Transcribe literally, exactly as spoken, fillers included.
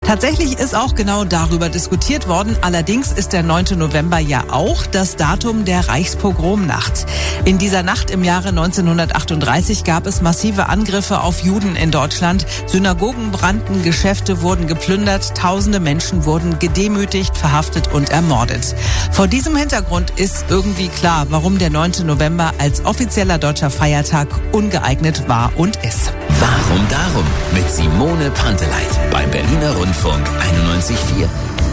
Tatsächlich ist auch genau darüber diskutiert worden. Allerdings ist der neunte November ja auch das Datum der Reichspogromnacht. In dieser Nacht im Jahre neunzehnhundertachtunddreißig gab es massive Angriffe auf Juden in Deutschland. Synagogen brannten, Geschäfte wurden geplündert, tausende Menschen wurden gedemütigt, verhaftet und ermordet. Vor diesem Hintergrund ist irgendwie klar, warum der neunte November als offizieller deutscher Feiertag ungeeignet war und ist. Warum darum? Mit Simone Panteleit beim Berliner Rundfunk einundneunzig Komma vier.